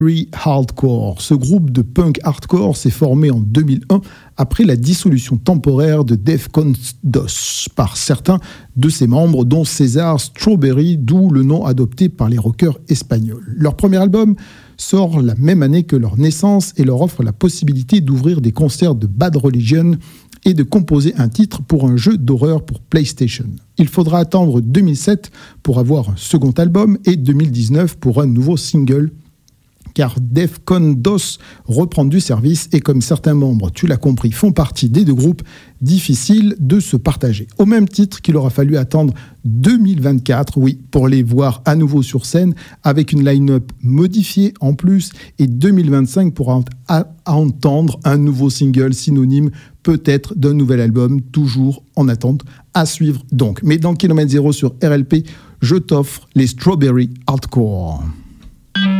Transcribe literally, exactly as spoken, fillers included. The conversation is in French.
Hardcore. Ce groupe de punk hardcore s'est formé en deux mille un après la dissolution temporaire de Defcon deux par certains de ses membres, dont César Strawberry, d'où le nom adopté par les rockers espagnols. Leur premier album sort la même année que leur naissance et leur offre la possibilité d'ouvrir des concerts de Bad Religion et de composer un titre pour un jeu d'horreur pour PlayStation. Il faudra attendre deux mille sept pour avoir un second album et deux mille dix-neuf pour un nouveau single, car Defcon deux reprend du service et comme certains membres, tu l'as compris, font partie des deux groupes, difficiles de se partager. Au même titre qu'il aura fallu attendre deux mille vingt-quatre, oui, pour les voir à nouveau sur scène avec une line-up modifiée en plus et deux mille vingt-cinq pour en- à- à entendre un nouveau single synonyme peut-être d'un nouvel album, toujours en attente, à suivre donc. Mais dans Kilomètre Zéro sur R L P, je t'offre les Strawberry Hardcore.